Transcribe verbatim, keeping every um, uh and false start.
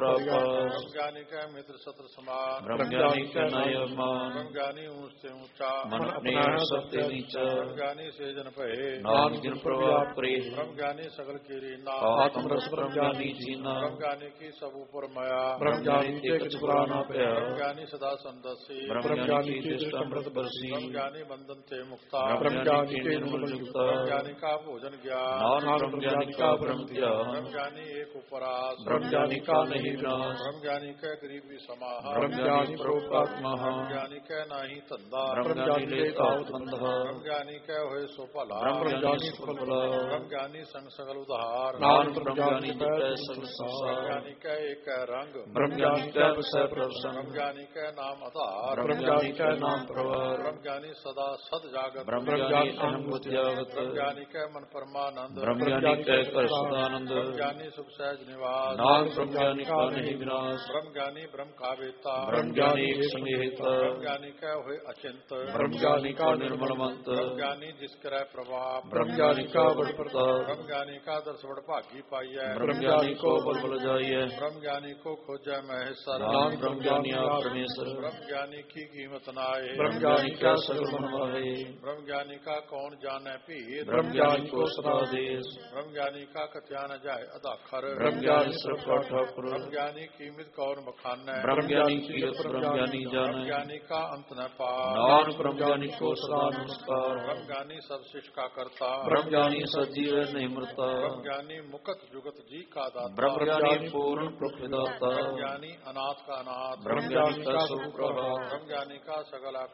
ब्रह्मज्ञानी का मित्र सत्र समान, ब्रह्मज्ञानी का नय मान, ब्रह्मज्ञानी ऊंच से ऊंचा, मन अपने सबसे नीचा, ब्रह्मज्ञानी से जन पहे, नाम जिन प्रभाव करे, ब्रह्मज्ञानी सकल की रीना, आत्म रस ब्रह्मज्ञानी जीना, ब्रह्मज्ञानी की सब ऊपर माया, ब्रह्मज्ञानी ते कुछ पुराना पया, ब्रह्मज्ञानी सदा संदसी, ब्रह्मज्ञानी की दृष्टि अमृत बरसी, ब्रह्मज्ञानी बंधन ते मुक्ता, ब्रह्मज्ञानी के निर्मल युक्ता, ब्रह्मज्ञानी का भोजन ज्ञान, नाम ब्रह्मज्ञानी का ब्रह्म ध्यान, ब्रह्मज्ञानी एक उपरास, ब्रह्मज्ञानी का नहीं विनाश, ब्रह्मज्ञानी का गरीबी समाह, ब्रह्मज्ञानी प्रोक्तात्मा, ब्रह्मज्ञानी का नाही धंधा, ब्रह्मज्ञानी लेता बंधा, ब्रह्मज्ञानी का होए सो भला, ब्रह्मज्ञानी सफल भला, ब्रह्मज्ञानी संग सकल उधार, नाम ब्रह्मज्ञानी जितै सकल संसार, ब्रह्मज्ञानी का एक रंग, ब्रह्मज्ञानी का विषय प्रसंग, ब्रह्मज्ञानी का नाम आधार, ब्रह्मज्ञानी का नाम प्रवार, ब्रह्मज्ञानी सदा सद जागत, ब्रह्मज्ञानी अहम बुद्धियागत, ब्रह्मज्ञानी का मन परमानंद, ब्रह्मज्ञानी का कर सदानंद, ब्रह्मज्ञानी सुख सहज निवास, नाम ब्रह्मज्ञानी का नहीं विनाश, ब्रह्मज्ञानी ब्रह्म का वेता, ब्रह्मज्ञानी एक संगेता, ब्रह्मज्ञानी का होए अचिंत, ब्रह्मज्ञानी का निर्मल मंत, ब्रह्मज्ञानी जिसका प्रभाव, ब्रह्मज्ञानी का बड़ प्रताप, ब्रह्मज्ञानी का दर्श बड़ भागी पाइय, ब्रह्मज्ञानी को बल बल जाइए, ब्रह्मज्ञानी को खोजा महेश्वर, नाम ब्रह्मज्ञानी आप परमेश्वर, ब्रह्मज्ञानी की कीमत नाए, ब्रह्मज्ञानी का सगल मनवाहे, ब्रह्मज्ञानी का कौन जाने भीत, ब्रह्मज्ञानी को सदा देश, ब्रह्मज्ञानी का कथ्या न जाए अदाखर, ब्रह्मज्ञानी सब का ठाकुर, ब्रह्मज्ञानी कीमत कौन बखान, ब्रह्मज्ञानी कीरत ब्रह्मज्ञानी जाने, ब्रह्मज्ञानी का अंत न पा, नाम ब्रह्मज्ञानी को सदा नमस्कार, ब्रह्मज्ञानी सब शिष्ट का करता, ब्रह्मज्ञानी सजीव नहीं मरता, ब्रह्मज्ञानी मुकत जुगत जी का दाता, ब्रह्मज्ञानी पूर्ण प्रफिदाता, ब्रह्मज्ञानी अनाथ का अनाथ, ब्रह्मज्ञानी का स्वरूप रहा, ब्रह्मज्ञानी का सगला